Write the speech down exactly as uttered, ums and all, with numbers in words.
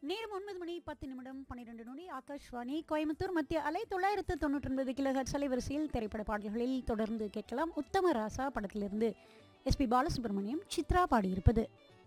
நேரம் ஒன்பது மணி பத்து நிமிடம் பன்னிரெண்டு நொடி. ஆகாஷ்வாணி கோயம்புத்தூர் மத்திய அலை தொள்ளாயிரத்து தொண்ணூற்றி ஒன்பது கிலோஹெர்ட்ஸ் அலைவரிசையில் திரைப்பட பாடல்களில் தொடர்ந்து கேட்கலாம். உத்தம ராசா படத்திலிருந்து எஸ்பி பாலசுப்ரமணியம் சித்ரா பாடியிருப்பது.